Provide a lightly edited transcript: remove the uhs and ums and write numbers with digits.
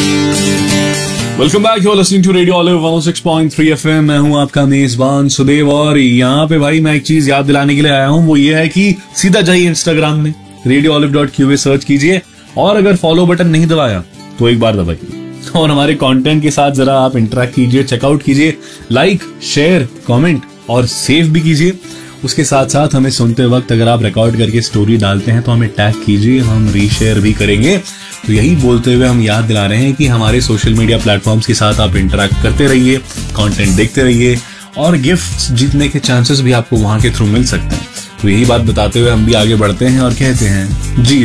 Welcome back, you are listening to radio olive 106.3 FM। मैं हूं आपका मेजबान सुदेव और यहाँ पे भाई मैं एक चीज याद दिलाने के लिए आया हूं, वो ये है कि सीधा जाइए इंस्टाग्राम में radioolive.qa सर्च कीजिए और अगर फॉलो बटन नहीं दबाया तो एक बार दबाइए और हमारे कंटेंट के साथ जरा आप इंटरेक्ट कीजिए, चेकआउट कीजिए, लाइक, शेयर, कमेंट और सेव भी कीजिए। उसके साथ साथ हमें सुनते वक्त अगर आप रिकॉर्ड करके स्टोरी डालते हैं तो हमें टैग कीजिए, हम रीशेयर भी करेंगे। तो यही बोलते हुए हम याद दिला रहे हैं कि हमारे सोशल मीडिया प्लेटफॉर्म्स के साथ आप इंटरेक्ट करते रहिए, कंटेंट देखते रहिए और गिफ्ट्स जीतने के चांसेस भी आपको वहां के थ्रू मिल सकते हैं। तो यही बात बताते हुए हम भी आगे बढ़ते हैं और कहते हैं जी